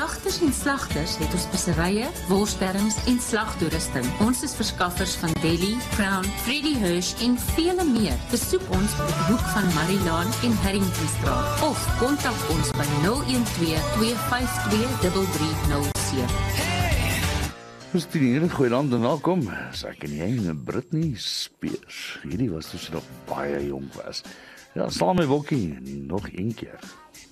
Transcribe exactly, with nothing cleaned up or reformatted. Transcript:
Jagters en Slagters het ons speserye, worsterings en slagtoerusting. Ons is verskaffers van Deli, Crown, Freddy Hirsch en vele meer. Besoek ons op die hoek van Marilaan en Harringtonstraat of kontak ons by nul een twee, twee vyf twee, drie drie nul sewe. Ons het hier in het Gooiland en kom, as ek en jy en Britney Spears. Hierdie was toe sy nog baie jong was. Ja, saam met Wokkie, nog een keer.